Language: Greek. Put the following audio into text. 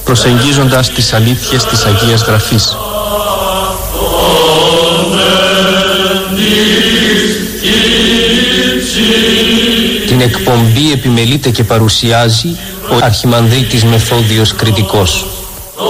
προσεγγίζοντας τις αλήθειες της Αγίας Γραφής. Την εκπομπή επιμελείται και παρουσιάζει ο Αρχιμανδρίτης Μεθόδιος Κρητικός.